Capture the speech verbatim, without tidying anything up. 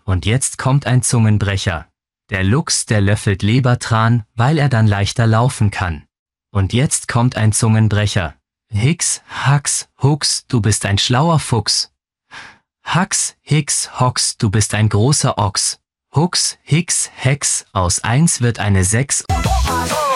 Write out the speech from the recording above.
Und jetzt kommt ein Zungenbrecher. Der Luchs, der löffelt Lebertran, weil er dann leichter laufen kann. Und jetzt kommt ein Zungenbrecher. Hix, Hax, Hux, du bist ein schlauer Fuchs. Hax, Hix, Hox, du bist ein großer Ochs. Hux, Hix, Hex, aus eins wird eine sechs.